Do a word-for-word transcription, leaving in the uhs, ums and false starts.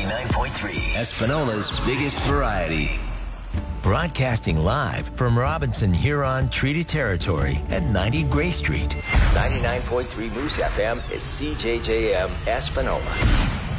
ninety-nine point three. Espinola's biggest variety. Broadcasting live from Robinson Huron Treaty Territory at ninety Gray Street. ninety-nine point three Moose F M is C J J M Espinola.